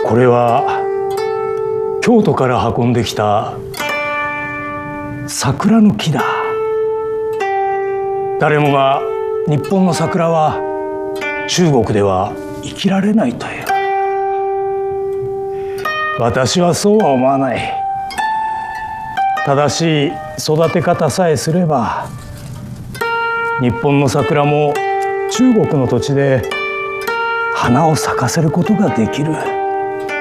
これは京都から運んできた桜の木だ。誰もが日本の桜は中国では生きられないという。私はそうは思わない。正しい育て方さえすれば日本の桜も中国の土地で花を咲かせることができる。